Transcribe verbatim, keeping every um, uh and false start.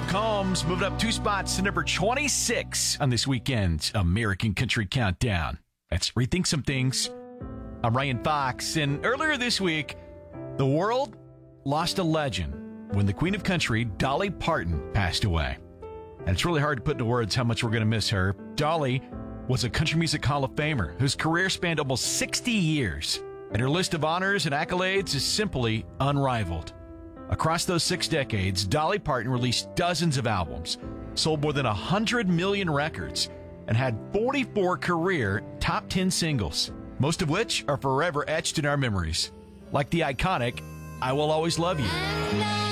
Luke Combs moved up two spots to number twenty-six on this weekend's American Country Countdown. Let's rethink some things. I'm Ryan Fox, and earlier this week, the world lost a legend when the Queen of Country, Dolly Parton, passed away. And it's really hard to put into words how much we're going to miss her. Dolly was a country music Hall of Famer whose career spanned almost sixty years, and her list of honors and accolades is simply unrivaled. Across those six decades, Dolly Parton released dozens of albums, sold more than one hundred million records, and had forty-four career top ten singles, most of which are forever etched in our memories, like the iconic I Will Always Love You.